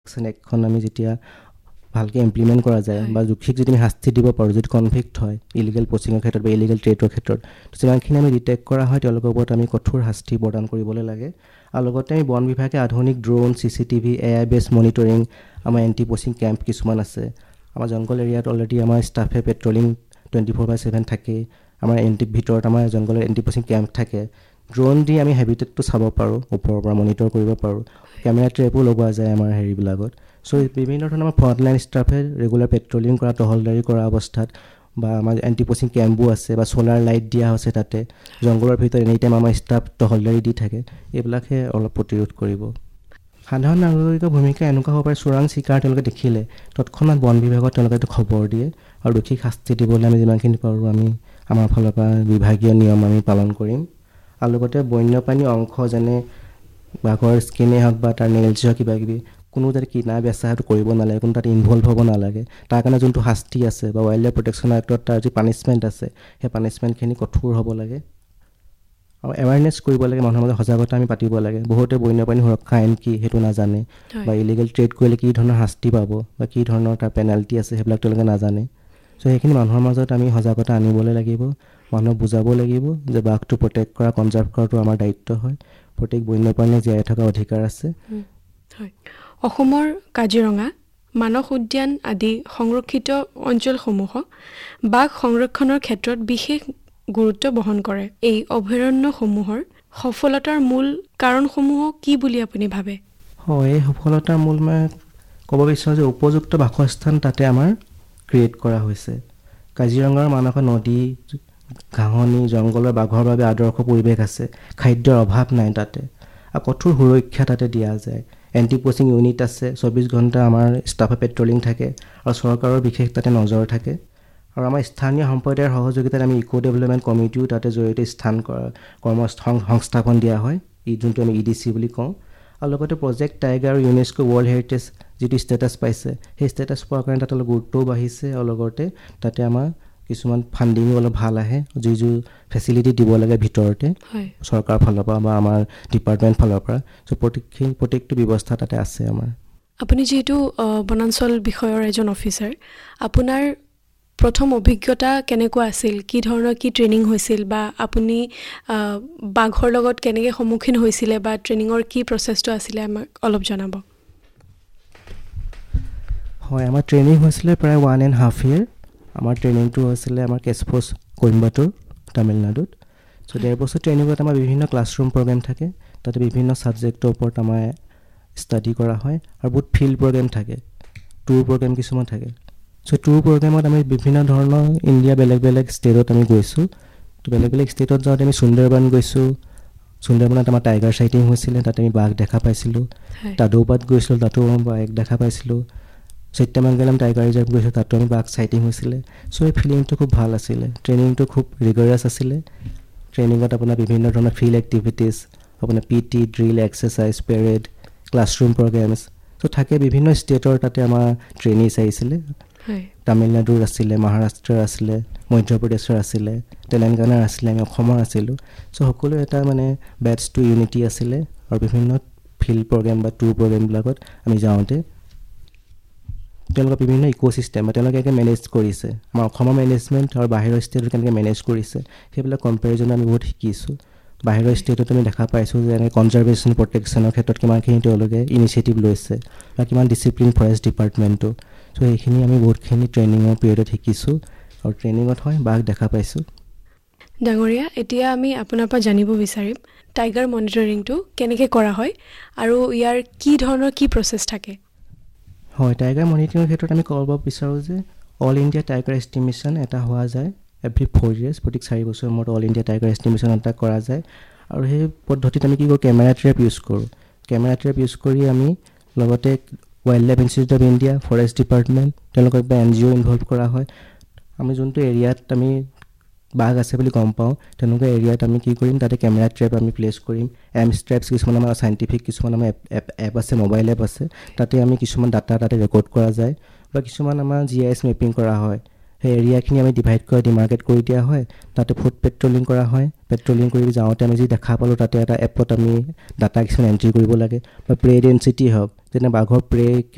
এখন আমি যেতিয়া ভালকৈ ইমপ্লিমেণ্ট কৰা যায় বা দোষীক যদি আমি শাস্তি দিব পাৰোঁ, যদি কনভিক্ট হয় ইলিগেল পচিঙৰ ক্ষেত্ৰত বা ইলিগেল ট্ৰেডৰ ক্ষেত্ৰত, যিমানখিনি আমি ডিটেক্ট কৰা হয় তেওঁলোকৰ ওপৰত আমি কঠোৰ শাস্তি প্ৰদান কৰিবলৈ লাগে। আৰু লগতে আমি বন বিভাগে আধুনিক ড্ৰোন, CCTV, AI বেছ মনিটৰিং, আমাৰ এণ্টি পচিং কেম্প কিছুমান আছে। আমাৰ জংঘল এৰিয়াত অলৰেডি আমাৰ ষ্টাফে পেট্ৰলিং 24/7 থাকে। আমাৰ ভিতৰত আমাৰ জংঘলৰ এণ্টি পচিং কেম্প থাকে। ড্ৰোন দি আমি হেবিটেটটো চাব পাৰোঁ, ওপৰৰ পৰা মনিটৰ কৰিব পাৰোঁ। কেমেৰা ট্ৰেপো লগোৱা যায় আমাৰ হেৰিবিলাকত। চ' বিভিন্ন ধৰণৰ আমাৰ ফ্ৰণ্টলাইন ষ্টাফে ৰেগুলাৰ পেট্ৰলিং কৰা, টহলদাৰী কৰা অৱস্থাত বা আমাৰ এণ্টি পচিং কেম্পো আছে বা চ'লাৰ লাইট দিয়া হৈছে তাতে। জংঘলৰ ভিতৰত এনি টাইম আমাৰ ষ্টাফ টহলদাৰী দি থাকে। এইবিলাকহে অলপ প্ৰতিৰোধ কৰিব। সাধাৰণ নাগৰিকৰ ভূমিকা এনেকুৱা হ'ব পাৰে, চোৰাং চিকাৰ তেওঁলোকে দেখিলে তৎক্ষণাত বন বিভাগত তেওঁলোকে এইটো খবৰ দিয়ে আৰু দোষীক শাস্তি দিবলৈ আমি যিমানখিনি পাৰোঁ আমি আমাৰ ফালৰ পৰা বিভাগীয় নিয়ম আমি পালন কৰিম। আৰু লগতে বন্যপ্ৰাণী অংশ যেনে বাঘৰ স্কিনেই হওক বা তাৰ নেইলছ হওক কিবাকিবি কোনো যাতে কিনা বেচা সেইটো কৰিব নালাগে, কোনো তাত ইনভল্ভ হ'ব নালাগে। তাৰ কাৰণে যোনটো শাস্তি আছে বা ৱাইল্ড লাইফ প্ৰটেকশ্যন এক্টত তাৰ যি পানিছমেণ্ট আছে সেই পানিছমেণ্টখিনি কঠোৰ হ'ব লাগে। আৰু এৱাৰনেছ কৰিব লাগে, মানুহৰ মাজত সজাগতা আমি পাতিব লাগে। বহুতে বন্যপ্ৰাণী সুৰক্ষা আইন কি সেইটো নাজানে বা ইলিগেল ট্ৰেড কৰিলে কি ধৰণৰ শাস্তি পাব বা কি ধৰণৰ তাৰ পেনাল্টি আছে সেইবিলাক তেওঁলোকে নাজানে। চ' সেইখিনি মানুহৰ মাজত আমি সজাগতা আনিবলৈ লাগিব, মানুহক বুজাব লাগিব যে বাঘটো প্ৰটেক্ট কৰা, কনজাৰ্ভ কৰাটো আমাৰ দায়িত্ব হয়। প্ৰত্যেক বন্যপ্ৰাণীয়ে জীয়াই থকাৰ অধিকাৰ আছে। হয়, অসমৰ কাজিৰঙা, মানস উদ্যান আদি সংৰক্ষিত অঞ্চলসমূহক বাঘ সংৰক্ষণৰ ক্ষেত্ৰত বিশেষ গুৰুত্ব বহন কৰে। এই অভয়াৰণ্যসমূহৰ সফলতাৰ মূল কাৰণসমূহ কি বুলি আপুনি ভাবে? হয়, এই সফলতাৰ মূল মই ক'ব বিচাৰোঁ যে উপযুক্ত বাসস্থান তাতে আমাৰ ক্ৰিয়েট কৰা হৈছে। কাজিৰঙাৰ মানসৰ নদী, ঘাঁহনি, জংঘলৰ বাঘৰ বাবে আদৰ্শ পৰিৱেশ আছে। খাদ্যৰ অভাৱ নাই তাতে আৰু কঠোৰ সুৰক্ষা তাতে দিয়া যায়। এণ্টি পচিং ইউনিট আছে, 24 ঘণ্টা আমাৰ ষ্টাফে পেট্ৰলিং থাকে আৰু চৰকাৰৰ বিশেষ তাতে নজৰ থাকে। আৰু আমাৰ স্থানীয় সম্প্ৰদায়ৰ সহযোগিতাত আমি ইক' ডেভেলপমেণ্ট কমিটিও তাতে জৰিয়তে সংস্থাপন দিয়া হয়, যোনটো আমি EDC বুলি কওঁ। আৰু লগতে প্ৰজেক্ট টাইগাৰ আৰু ইউনেস্কো ৱৰ্ল্ড হেৰিটেজ যিটো ষ্টেটাছ পাইছে সেই ষ্টেটাছ পোৱাৰ কাৰণে তাতে অলপ গুৰুত্বও বাঢ়িছে। আৰু লগতে তাতে আমাৰ কিছুমান ফাণ্ডিঙো অলপ ভাল আহে, যিযোৰ ফেচিলিটি দিব লাগে ভিতৰতে চৰকাৰৰ ফালৰ পৰা বা আমাৰ ডিপাৰ্টমেণ্ট ফালৰ পৰা। চ' প্ৰত্যেকটো ব্যৱস্থা তাতে আছে আমাৰ। আপুনি যিহেতু বনাঞ্চল বিষয়ৰ এজন অফিচাৰ, আপোনাৰ প্ৰথম অভিজ্ঞতা কেনেকুৱা আছিল? কি ধৰণৰ কি ট্ৰেইনিং হৈছিল বা আপুনি বাঘৰ লগত কেনেকৈ সন্মুখীন হৈছিলে বা ট্ৰেইনিঙৰ কি প্ৰচেছটো আছিলে আমাক অলপ জনাব। হয়, আমাৰ ট্ৰেইনিং হৈছিলে প্ৰায় 1.5 year। আমাৰ ট্ৰেইনিংটো হৈছিলে আমাৰ কেচফৰ্চ কইম্বাটুৰ, তামিলনাডুত। চ' 1.5 বছৰ ট্ৰেইনিঙত আমাৰ বিভিন্ন ক্লাছৰুম প্ৰগ্ৰেম থাকে। তাতে বিভিন্ন ছাবজেক্টৰ ওপৰত আমাৰ ষ্টাডি কৰা হয় আৰু বহুত ফিল্ড প্ৰগ্ৰেম থাকে, টুৰ প্ৰগ্ৰেম কিছুমান থাকে। চ' টুৰ প্ৰগ্ৰেমত আমি বিভিন্ন ধৰণৰ ইণ্ডিয়া বেলেগ বেলেগ ষ্টেটত আমি গৈছোঁ। তো বেলেগ বেলেগ ষ্টেটত যাওঁতে আমি সুন্দৰবন গৈছোঁ। সুন্দৰবনত আমাৰ টাইগাৰ চাইটিং হৈছিলে, তাতে আমি বাঘ দেখা পাইছিলোঁ। তাদৌপাত গৈছিলোঁ, তাতো বাঘ দেখা পাইছিলোঁ। সত্যমংগলম টাইগাৰ ৰিজাৰ্ভ গৈছোঁ, তাতো আমি বাঘ চাইটিং হৈছিলে। চ' এই ফিলিংটো খুব ভাল আছিলে। ট্ৰেইনিংটো খুব ৰিগাৰাছ আছিলে। ট্ৰেইনিঙত আপোনাৰ বিভিন্ন ধৰণৰ ফিল্ড এক্টিভিটিছ, আপোনাৰ PT, drill, exercise, parade, classroom programmes চ' থাকে। বিভিন্ন ষ্টেটৰ তাতে আমাৰ ট্ৰেইনিজ আহিছিলে। তামিলনাডুৰ আছিলে, মহাৰাষ্ট্ৰৰ আছিলে, মধ্যপ্ৰদেশৰ আছিলে, তেলেংগানাৰ আছিলে, আমি অসমৰ আছিলোঁ। চ' সকলো এটা মানে বেটছ টু ইউনিটি আছিলে। আৰু বিভিন্ন ফিল্ড প্ৰগ্ৰেম বা টুৰ প্ৰগ্ৰেমবিলাকত আমি যাওঁতে তেওঁলোকৰ বিভিন্ন ইক'চিষ্টেম বা তেওঁলোকে কেনেকৈ মেনেজ কৰিছে, আমাৰ অসমৰ মেনেজমেণ্ট আৰু বাহিৰৰ ষ্টেটত কেনেকৈ মেনেজ কৰিছে সেইবিলাক কম্পেৰিজন আমি বহুত শিকিছোঁ। বাহিৰৰ ষ্টেটত আমি দেখা পাইছোঁ যে এনেকৈ কনজাৰ্ভেশ্যন প্ৰটেকশ্যনৰ ক্ষেত্ৰত কিমানখিনি তেওঁলোকে ইনিচিয়েটিভ লৈছে বা কিমান ডিচিপ্লিন ফৰেষ্ট ডিপাৰ্টমেণ্টটো। চ' সেইখিনি আমি বহুতখিনি ট্ৰেইনিঙৰ পিৰিয়ডত শিকিছোঁ আৰু ট্ৰেইনিঙত হয় বাঘ দেখা পাইছোঁ। ডাঙৰীয়া, এতিয়া আমি আপোনাৰ পৰা জানিব বিচাৰিম টাইগাৰ মনিটৰিংটো কেনেকৈ কৰা হয় আৰু ইয়াৰ কি ধৰণৰ কি প্ৰচেছ থাকে? হয়, টাইগাৰ মনিটৰিঙৰ ক্ষেত্ৰত আমি ক'ব বিচাৰোঁ যে অল ইণ্ডিয়া টাইগাৰ এষ্টিমেশ্যন এটা হোৱা যায় এভৰি 4 years, প্ৰতি 4 বছৰৰ মূৰত অল ইণ্ডিয়া টাইগাৰ এষ্টিমেশ্যন এটা কৰা যায়। আৰু সেই পদ্ধতিত আমি কি কৰোঁ, কেমেৰা ট্ৰেপ ইউজ কৰোঁ। কেমেৰা ট্ৰেপ ইউজ কৰি আমি লগতে wild life institute of India, forest department তেওঁলোকক বা NGO ইনভল্ভ কৰা হয়। আমি যোনটো এৰিয়াত আমি বাঘ আছে বুলি গম পাওঁ তেনেকুৱা এৰিয়াত আমি কি কৰিম, তাতে কেমেৰা ট্ৰেপ আমি প্লেচ কৰিম। ট্ৰেপছ কিছুমান আমাৰ চাইণ্টিফিক কিছুমান আমাৰ এপ আছে, মোবাইল এপ আছে। তাতে আমি কিছুমান ডাটা তাতে ৰেকৰ্ড কৰা যায় বা কিছুমান আমাৰ GIS মেপিং কৰা হয়। সেই এৰিয়াখিনি আমি ডিভাইড কৰি ডিমাৰ্কেট কৰি দিয়া হয়। তাতে ফুড পেট্ৰলিং কৰা হয়। পেট্ৰলিং কৰি যাওঁতে আমি যি দেখা পালোঁ তাতে এটা এপত আমি ডাটা কিছুমান এণ্ট্ৰি কৰিব লাগে বা প্ৰে ডেঞ্চিটি হওক, যেনে বাঘৰ প্ৰে